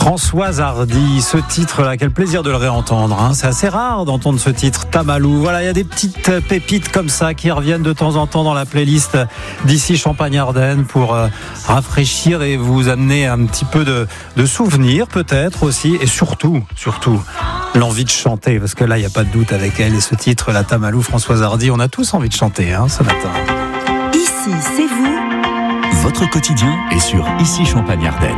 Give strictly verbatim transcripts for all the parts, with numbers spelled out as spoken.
Françoise Hardy, ce titre-là, quel plaisir de le réentendre. Hein. C'est assez rare d'entendre ce titre, Tamalou. Voilà, il y a des petites pépites comme ça qui reviennent de temps en temps dans la playlist d'ici Champagne-Ardenne pour euh, rafraîchir et vous amener un petit peu de, de souvenirs peut-être aussi. Et surtout, surtout, l'envie de chanter. Parce que là, il n'y a pas de doute avec elle. Et ce titre, la Tamalou, Françoise Hardy, on a tous envie de chanter hein, ce matin. Ici, c'est vous. Votre quotidien est sur Ici Champagne-Ardenne.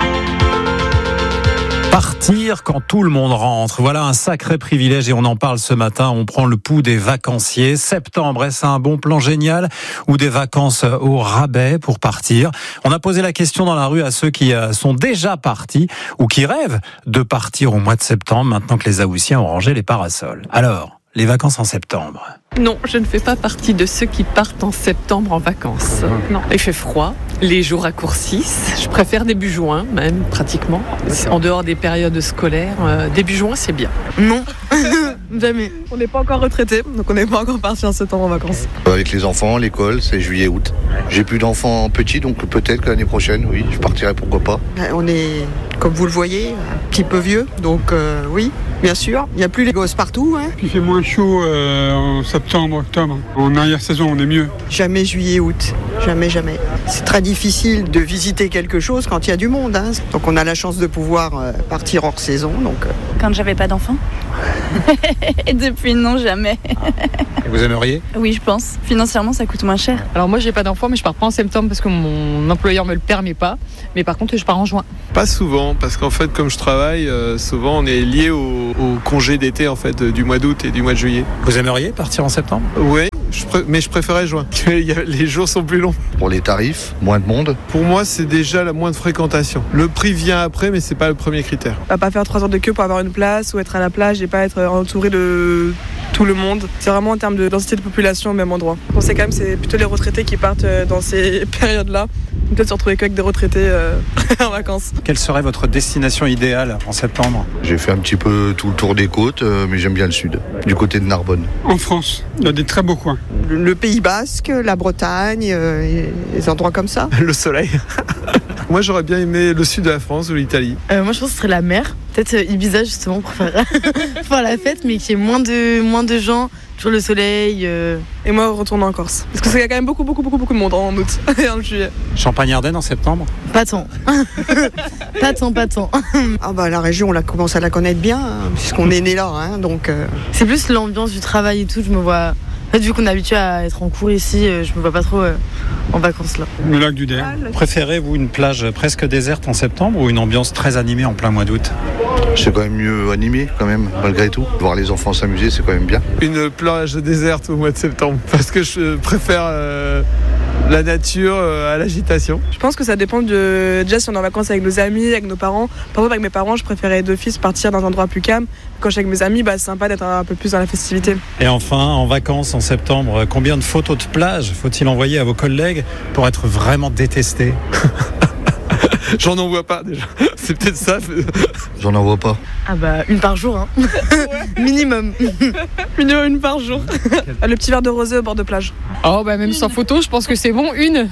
Partir quand tout le monde rentre, voilà un sacré privilège et on en parle ce matin, on prend le pouls des vacanciers. Septembre, est-ce un bon plan génial ou des vacances au rabais pour partir? On a posé la question dans la rue à ceux qui sont déjà partis ou qui rêvent de partir au mois de septembre maintenant que les Haussiens ont rangé les parasols. Alors, les vacances en septembre? Non, je ne fais pas partie de ceux qui partent en septembre en vacances. Non, il fait froid, les jours raccourcissent. Je préfère début juin, même pratiquement. En dehors des périodes scolaires, euh, début juin, c'est bien. Non, jamais. On n'est pas encore retraité, donc on n'est pas encore parti en septembre en vacances. Avec les enfants, l'école, c'est juillet-août. J'ai plus d'enfants petits, donc peut-être que l'année prochaine, oui, je partirai, pourquoi pas. On est, comme vous le voyez, un petit peu vieux, donc euh, oui, bien sûr. Il n'y a plus les gosses partout. Hein. Il fait moins chaud euh, en septembre, octobre. En arrière-saison, on est mieux. Jamais juillet-août, jamais, jamais. C'est très difficile de visiter quelque chose quand il y a du monde. Hein. Donc on a la chance de pouvoir euh, partir hors saison. Donc, euh... Quand j'avais pas d'enfants. Et depuis, non, jamais. Et vous aimeriez? Oui, je pense. Financièrement, ça coûte moins cher. Alors moi, j'ai pas d'enfants, mais je pars pas en septembre parce que mon employeur me le permet pas. Mais par contre, je pars en juin. Pas souvent, parce qu'en fait, comme je travaille, euh, souvent on est lié au, au congé d'été en fait du mois d'août et du mois de juillet. Vous aimeriez partir en septembre? Oui. Je pré- mais je préférais juin. Les jours sont plus longs. Pour les tarifs, moins de monde. Pour moi, c'est déjà la moins de fréquentation. Le prix vient après, mais c'est pas le premier critère. À pas faire trois heures de queue pour avoir une place ou être à la plage et pas être entouré de tout le monde. C'est vraiment en termes de densité de population au même endroit. On sait quand même c'est plutôt les retraités qui partent dans ces périodes-là. Peut-être se retrouver qu'avec des retraités euh, en vacances. Quelle serait votre destination idéale en septembre? J'ai fait un petit peu tout le tour des côtes, euh, mais j'aime bien le sud, du côté de Narbonne. En France, il y a des très beaux coins. Le, le Pays Basque, la Bretagne, euh, les endroits comme ça. Le soleil. Moi, j'aurais bien aimé le sud de la France ou l'Italie. Euh, moi, je pense que ce serait la mer. Peut-être Ibiza, justement, pour faire, pour faire la fête, mais qu'il y ait moins de, moins de gens, toujours le soleil. Euh... Et moi, retourner en Corse. Parce qu'il y a quand même beaucoup, beaucoup, beaucoup, beaucoup de monde en août et en juillet. Champagne-Ardenne en septembre? Pas tant. pas tant, pas tant. Ah bah, la région, on la commence à la connaître bien, hein, puisqu'on est né là. Hein, donc, euh... C'est plus l'ambiance du travail et tout, je me vois... En fait, vu qu'on est habitué à être en cours ici, je me vois pas trop euh, en vacances là. Le lac du Der. Préférez-vous une plage presque déserte en septembre ou une ambiance très animée en plein mois d'août? C'est quand même mieux animé, quand même, malgré tout. Voir les enfants s'amuser, c'est quand même bien. Une plage déserte au mois de septembre, parce que je préfère euh, la nature euh, à l'agitation. Je pense que ça dépend de... Déjà, si on est en vacances avec nos amis, avec nos parents. Par exemple, avec mes parents, je préférais d'office partir dans un endroit plus calme. Quand je suis avec mes amis, bah, c'est sympa d'être un peu plus dans la festivité. Et enfin, en vacances en septembre, combien de photos de plage faut-il envoyer à vos collègues pour être vraiment détesté? J'en envoie pas déjà. C'est peut-être ça. J'en envoie pas. Ah bah une par jour, hein. Minimum. Minimum une par jour. Le petit verre de rosé au bord de plage. Oh bah même sans photo, je pense que c'est bon, une.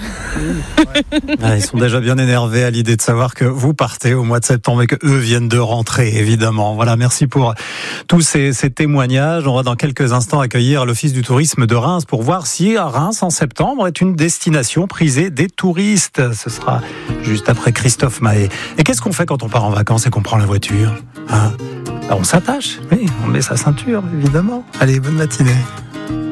Ah, ils sont déjà bien énervés à l'idée de savoir que vous partez au mois de septembre et que eux viennent de rentrer, évidemment. Voilà, merci pour tous ces, ces témoignages. On va dans quelques instants accueillir l'Office du tourisme de Reims pour voir si Reims en septembre est une destination prisée des touristes. Ce sera juste après Christophe Maé. Et qu'est-ce qu'on fait quand on part en vacances et qu'on prend la voiture, hein? On s'attache, oui, on met sa ceinture, évidemment. Allez, bonne matinée.